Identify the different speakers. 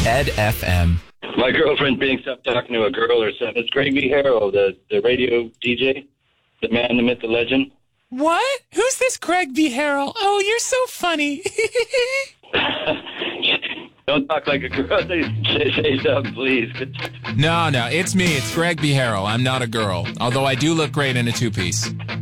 Speaker 1: Ed FM.
Speaker 2: My girlfriend being stuck talking to a girl or something. It's Greg V. Harrell, the radio DJ, the man, the myth, the legend.
Speaker 3: What? Who's this Greg V. Harrell? Oh, you're so funny.
Speaker 2: Don't talk like a girl. Say something, please.
Speaker 3: No, it's me. It's Greg V. Harrell. I'm not a girl. Although I do look great in a two-piece.